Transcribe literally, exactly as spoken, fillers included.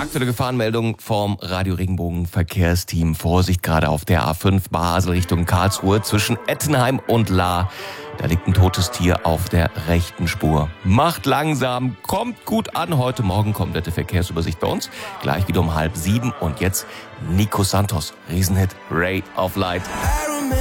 Aktuelle Gefahrenmeldung vom Radio Regenbogen Verkehrsteam. Vorsicht gerade auf der A fünf Basel Richtung Karlsruhe zwischen Ettenheim und Lahr. Da liegt ein totes Tier auf der rechten Spur. Macht langsam, kommt gut an. Heute Morgen komplette Verkehrsübersicht bei uns. Gleich wieder um halb sieben. Und jetzt Nico Santos, Riesenhit, Ray of Light.